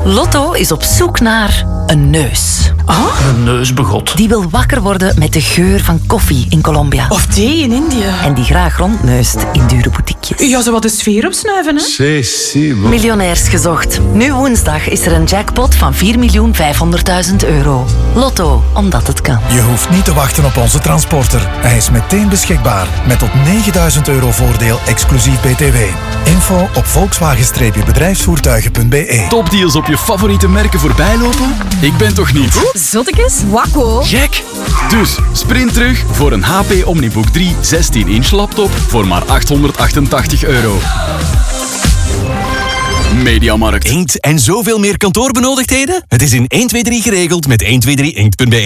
Lotto is op zoek naar een neus. Een neusbegot. Die wil wakker worden met de geur van koffie in Colombia. Of thee in India. En die graag rondneust in dure boutiquejes. Ja, zo wat de sfeer opsnuiven, hè? Miljonairs gezocht. Nu woensdag is er een jackpot van 4.500.000 euro. Lotto, omdat het kan. Je hoeft niet te wachten op onze transporter. Hij is meteen beschikbaar. Met tot 9.000 euro voordeel exclusief BTW. Info op volkswagen-bedrijfsvoertuigen.be. Topdeals op je favoriete merken voorbijlopen? Ik ben toch niet? Zottekes? Wakko. Gek! Dus sprint terug voor een HP Omnibook 3 16-inch laptop voor maar €888. Mediamarkt. Inkt en zoveel meer kantoorbenodigdheden? Het is in 123 geregeld met 123inkt.be.